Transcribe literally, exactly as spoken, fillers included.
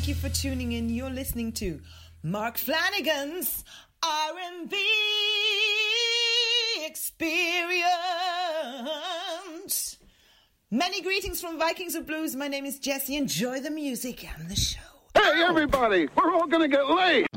Thank you for tuning in. You're listening to Mark Flanagan's R and B Experience. Many greetings from Vikings of Blues. My name is Jessie. Enjoy the music and the show. Hey, everybody, we're all going to get laid.